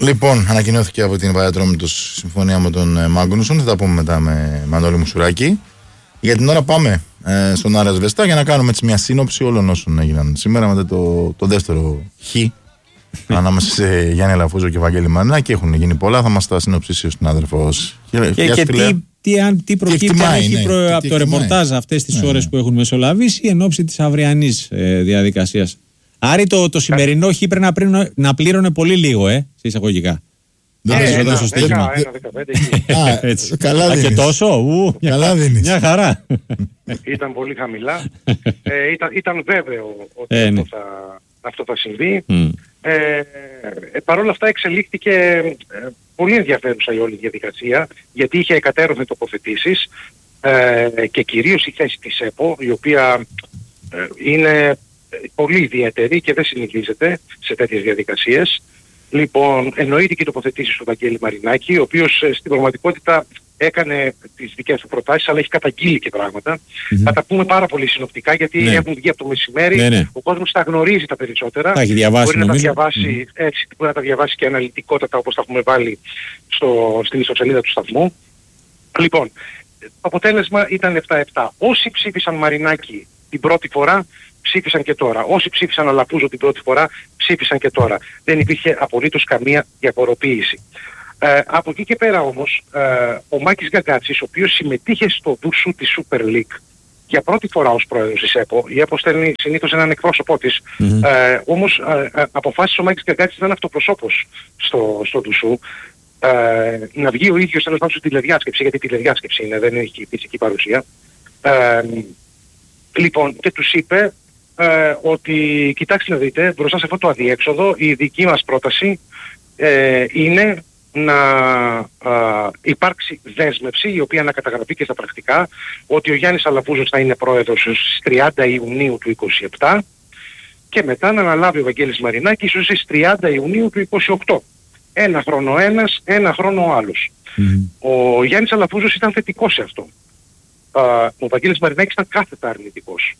Λοιπόν, ανακοινώθηκε από την Βαρετρόμητος συμφωνία με τον Μάγκουνσον. Θα τα πούμε μετά με Μανώλη Μουσουράκη. Για την ώρα πάμε στον Άρας Βεστά για να κάνουμε έτσι μια σύνοψη όλων όσων έγιναν σήμερα μετά το δεύτερο χ ανάμεσα σε Γιάννη Αλαφούζο και Βαγγέλη Μαρινάκη. Έχουν γίνει πολλά, θα μας τα συνοψίσει ο συνάδελφος. Τι προκύπτει από το ρεπορτάζ αυτές τις ώρες που έχουν μεσολαβήσει εν ώψη της αυριανής διαδικασίας. Άρη, το σημερινό χ πρέπει να πλήρωνε πολύ λίγο, σε εισαγωγικά. Δεν ένα στο στοίχημα. 15. Καλά δίνεις. Και τόσο, καλά δίνεις. Μια χαρά. Ήταν πολύ χαμηλά. Ήταν βέβαιο ότι αυτό θα συμβεί. Παρ' όλα αυτά εξελίχθηκε πολύ ενδιαφέρουσα η όλη διαδικασία, γιατί είχε εκατέρωθεν τοποθετήσεις και κυρίως η θέση της ΕΠΟ, η οποία είναι πολύ ιδιαίτερη και δεν συνηθίζεται σε τέτοιες διαδικασίες. Λοιπόν, εννοείται και οι τοποθετήσεις του Βαγγέλη Μαρινάκη, ο οποίος στην πραγματικότητα έκανε τις δικές του προτάσεις, αλλά έχει καταγγείλει και πράγματα. Θα τα πούμε πάρα πολύ συνοπτικά, γιατί έχουν βγει από το μεσημέρι. Ο κόσμος τα γνωρίζει τα περισσότερα. Τα έχει διαβάσει, μπορεί να τα διαβάσει έτσι, μπορεί να τα διαβάσει και αναλυτικότατα, όπως τα έχουμε βάλει στην ιστοσελίδα του σταθμού. Λοιπόν, το αποτέλεσμα ήταν 7-7. Όσοι ψήφισαν Μαρινάκη την πρώτη φορά, ψήφισαν και τώρα. Όσοι ψήφισαν Αλαφούζο την πρώτη φορά, ψήφισαν και τώρα. Δεν υπήρχε απολύτως καμία διαφοροποίηση. Από εκεί και πέρα όμως, ο Μάκης Γκαγκάτσης, ο οποίος συμμετείχε στο ντουσού της Super League για πρώτη φορά ως πρόεδρος της ΕΠΟ, η ΕΠΟ στέλνει συνήθως έναν εκπρόσωπό της, όμως αποφάσισε ο Μάκης Γκαγκάτσης να είναι αυτοπροσώπος στο ντουσού, να βγει ο ίδιος τέλος πάντων στη τηλεδιάσκεψη, γιατί τηλεδιάσκεψη είναι, δεν έχει φυσική παρουσία. Λοιπόν, και τους είπε ότι κοιτάξτε να δείτε, μπροστά σε αυτό το αδιέξοδο η δική μας πρόταση είναι να υπάρξει δέσμευση, η οποία να καταγραφεί και στα πρακτικά, ότι ο Γιάννης Αλαφούζος θα είναι πρόεδρος στις 30 Ιουνίου του 2027 και μετά να αναλάβει ο Βαγγέλης Μαρινάκης στις 30 Ιουνίου του 2028. Ένα χρόνο ένας, ένα χρόνο ο άλλος. Ο Γιάννης Αλαφούζος ήταν θετικός σε αυτό. Ο Βαγγέλης Μαρινάκης ήταν κάθετα αρνητικός.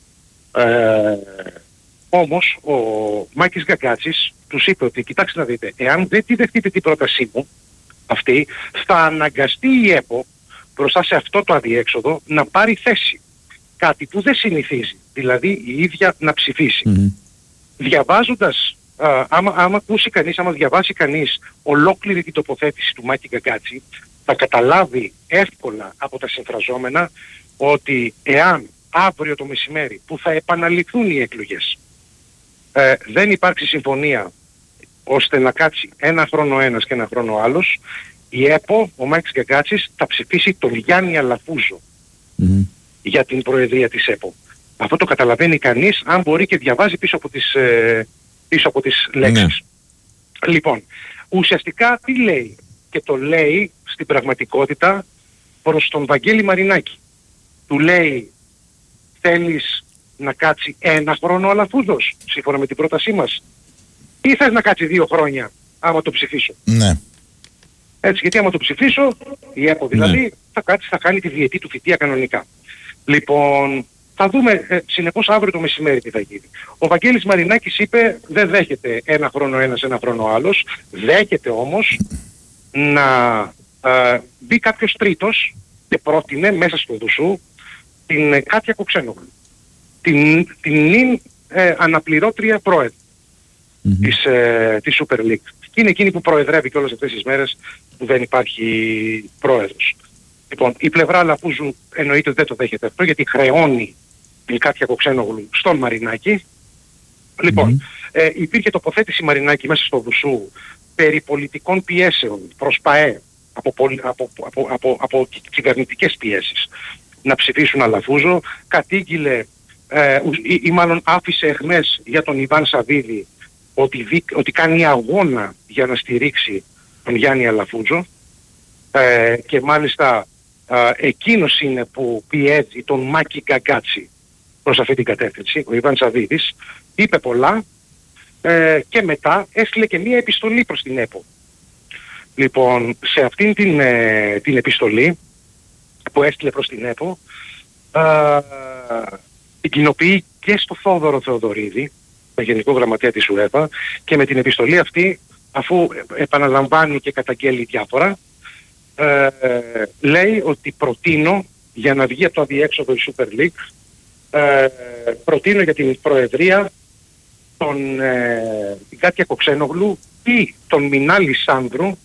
Όμως ο Μάκης Γκαγκάτσης τους είπε ότι κοιτάξτε να δείτε, εάν δεν τη δεχτείτε την πρότασή μου αυτή, θα αναγκαστεί η ΕΠΟ μπροστά σε αυτό το αδιέξοδο να πάρει θέση. Κάτι που δεν συνηθίζει, δηλαδή η ίδια να ψηφίσει. Διαβάζοντας, άμα διαβάσει κανείς ολόκληρη την τοποθέτηση του Μάκη Γκαγκάτση, θα καταλάβει εύκολα από τα συμφραζόμενα ότι εάν αύριο το μεσημέρι που θα επαναληφθούν οι εκλογές δεν υπάρξει συμφωνία ώστε να κάτσει ένα χρόνο ένας και ένα χρόνο άλλος, η ΕΠΟ, ο Μάκης Γκαγκάτσης, θα ψηφίσει τον Γιάννη Αλαφούζο για την προεδρία της ΕΠΟ. Αυτό το καταλαβαίνει κανείς αν μπορεί και διαβάζει πίσω από τις λέξεις. Λοιπόν, ουσιαστικά τι λέει? Και το λέει στην πραγματικότητα προς τον Βαγγέλη Μαρινάκη. Του λέει, θέλεις να κάτσει ένα χρόνο ο Αλαφούζος σύμφωνα με την πρότασή μας, ή θες να κάτσει 2 χρόνια άμα το ψηφίσω? Ναι. Έτσι, γιατί άμα το ψηφίσω, η ΕΠΟ δηλαδή θα κάτσει, θα κάνει τη διετή του θητεία κανονικά. Λοιπόν, θα δούμε συνεπώς αύριο το μεσημέρι τι θα γίνει. Ο Βαγγέλης Μαρινάκης είπε δεν δέχεται ένα χρόνο ένας, ένα χρόνο άλλος, δέχεται όμως να μπει κάποιος τρίτος και πρότεινε μέσα στο ντουσού την Κάτια Κουξένογλου, την αναπληρώτρια πρόεδρο της Super League. Και είναι εκείνη που προεδρεύει και όλες αυτές τις μέρες που δεν υπάρχει πρόεδρος. Λοιπόν, η πλευρά Αλαφούζου εννοείται δεν το δέχεται αυτό, γιατί χρεώνει την Κάτια Κουξένογλου στον Μαρινάκη. Λοιπόν, υπήρχε τοποθέτηση Μαρινάκη μέσα στο ντουσού περί πολιτικών πιέσεων προς ΠΑΕ από κυβερνητικές πιέσεις να ψηφίσουν Αλαφούζο. Κατήγγειλε ή μάλλον άφησε εχμές για τον Ιβάν Σαββίδη ότι κάνει αγώνα για να στηρίξει τον Γιάννη Αλαφούζο και μάλιστα εκείνος είναι που πιέζει τον Μάκη Γκαγκάτση προς αυτή την κατεύθυνση. Ο Ιβάν Σαββίδης είπε πολλά και μετά έστειλε και μία επιστολή προς την ΕΠΟ. Λοιπόν, σε αυτήν την επιστολή που έστειλε προς την ΕΠΟ την κοινοποιεί και στο Θόδωρο Θεοδωρίδη, τον Γενικό Γραμματέα της UEFA, και με την επιστολή αυτή αφού επαναλαμβάνει και καταγγέλει διάφορα, λέει ότι προτείνω για να βγει από το αδιέξοδο η Super League, προτείνω για την Προεδρία την Κάτια Κοξένογλου ή τον Μινάλη Σάνδρου,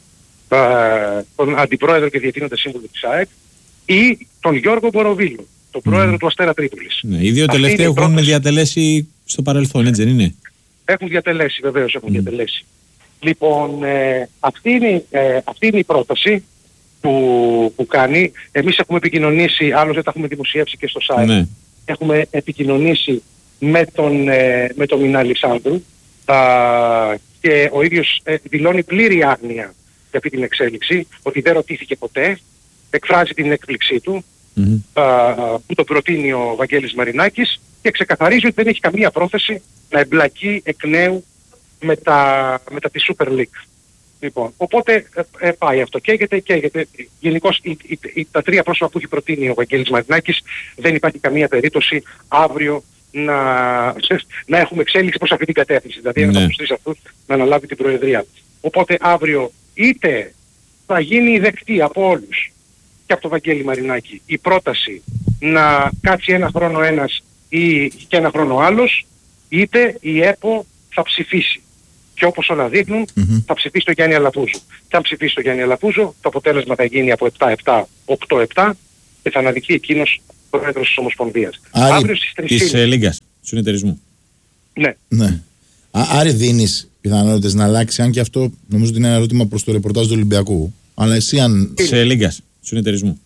τον Αντιπρόεδρο και Διευθύνοντα Σύμβουλο της ΑΕΚ, ή τον Γιώργο Μποροβίλο, τον Πρόεδρο του Αστέρα Τρίπολης. Ναι, οι δύο τελευταίοι έχουν διατελέσει στο παρελθόν, έτσι δεν είναι? Έχουν διατελέσει, βεβαίως έχουν διατελέσει. Λοιπόν, αυτή είναι η πρόταση που κάνει. Εμείς έχουμε επικοινωνήσει, άλλωστε τα έχουμε δημοσιεύσει και στο site. Ναι. Έχουμε επικοινωνήσει με τον Μινάλη Σάνδρου και ο ίδιος δηλώνει πλήρη άγνοια για αυτή την εξέλιξη, ότι δεν ρωτήθηκε ποτέ, εκφράζει την έκπληξή του που το προτείνει ο Βαγγέλης Μαρινάκης και ξεκαθαρίζει ότι δεν έχει καμία πρόθεση να εμπλακεί εκ νέου μετά τη Super League. Λοιπόν, οπότε πάει αυτό, καίγεται. Γενικώς τα τρία πρόσωπα που έχει προτείνει ο Βαγγέλης Μαρινάκης, δεν υπάρχει καμία περίπτωση αύριο να έχουμε εξέλιξη προς αυτή την κατεύθυνση. Δηλαδή ένας από τους τρεις αυτούς να αναλάβει την Προεδρία. Οπότε αύριο είτε θα γίνει δεκτή από όλους και από τον Βαγγέλη Μαρινάκη η πρόταση να κάτσει ένα χρόνο ένας ή και ένα χρόνο άλλος, είτε η ΕΠΟ θα ψηφίσει. Και όπως όλα δείχνουν, θα ψηφίσει το Γιάννη Αλαφούζο. Και αν ψηφίσει το Γιάννη Αλαφούζο, το αποτέλεσμα θα γίνει από 7-7, 8-7 και θα αναδειχθεί εκείνος πρόεδρος της Ομοσπονδίας. Αύριο στις 3:30. Της Λίγκας, του συνεταιρισμού. Ναι. Άρη, δίνεις πιθανότητες να αλλάξει, αν και αυτό νομίζω ότι είναι ένα ερώτημα προς το ρεπορτάζ του Ολυμπιακού. Αλλά εσύ αν... Σε Λίγκας, του συνεταιρισμού.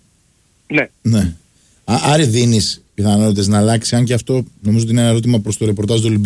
Ναι. Άρη, δίνεις πιθανότητες να αλλάξει, αν και αυτό νομίζω ότι είναι ένα ερώτημα προς το ρεπορτάζ του Ολυμπιακού.